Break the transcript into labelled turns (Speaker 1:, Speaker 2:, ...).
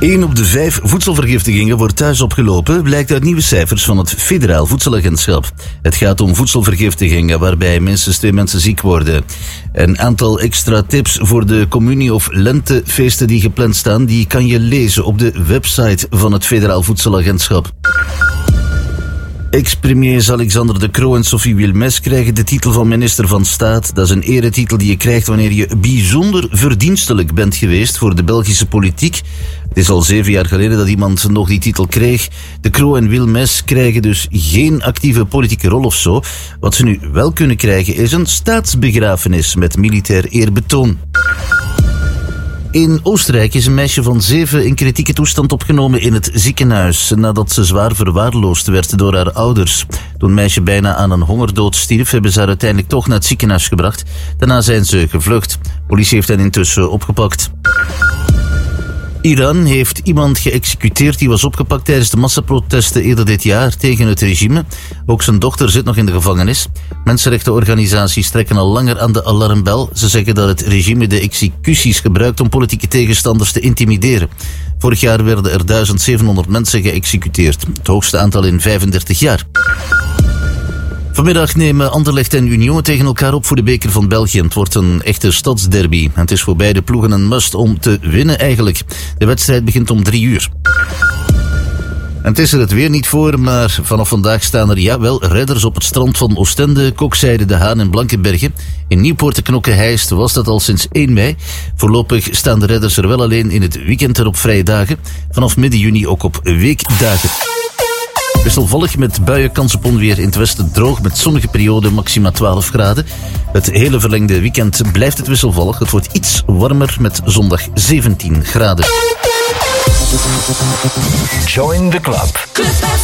Speaker 1: 1 op de 5 voedselvergiftigingen wordt thuis opgelopen, blijkt uit nieuwe cijfers van het Federaal Voedselagentschap. Het gaat om voedselvergiftigingen waarbij minstens 2 mensen ziek worden. Een aantal extra tips voor de communie- of lentefeesten die gepland staan, die kan je lezen op de website van het Federaal Voedselagentschap. Ex-premiers Alexander De Croo en Sophie Wilmès krijgen de titel van minister van Staat. Dat is een eretitel die je krijgt wanneer je bijzonder verdienstelijk bent geweest voor de Belgische politiek. Het is al 7 jaar geleden dat iemand nog die titel kreeg. De Croo en Wilmès krijgen dus geen actieve politieke rol of zo. Wat ze nu wel kunnen krijgen is een staatsbegrafenis met militair eerbetoon. In Oostenrijk is een meisje van 7 in kritieke toestand opgenomen in het ziekenhuis nadat ze zwaar verwaarloosd werd door haar ouders. Toen het meisje bijna aan een hongerdood stierf, hebben ze haar uiteindelijk toch naar het ziekenhuis gebracht. Daarna zijn ze gevlucht. Politie heeft hen intussen opgepakt. Iran heeft iemand geëxecuteerd die was opgepakt tijdens de massaprotesten eerder dit jaar tegen het regime. Ook zijn dochter zit nog in de gevangenis. Mensenrechtenorganisaties trekken al langer aan de alarmbel. Ze zeggen dat het regime de executies gebruikt om politieke tegenstanders te intimideren. Vorig jaar werden er 1700 mensen geëxecuteerd. Het hoogste aantal in 35 jaar. Vanmiddag nemen Anderlecht en Union tegen elkaar op voor de beker van België. Het wordt een echte stadsderby. En het is voor beide ploegen een must om te winnen eigenlijk. De wedstrijd begint om 3 uur. En het is er het weer niet voor, maar vanaf vandaag staan er redders op het strand van Oostende, Kokzijde, De Haan en Blankenberge. In Nieuwpoort, Knokke-Heist was dat al sinds 1 mei. Voorlopig staan de redders er wel alleen in het weekend en op vrije dagen. Vanaf midden juni ook op weekdagen. Wisselvallig met buien, kans op onweer, in het westen droog met zonnige periode, maxima 12 graden. Het hele verlengde weekend blijft het wisselvallig. Het wordt iets warmer met zondag 17 graden.
Speaker 2: Join the club.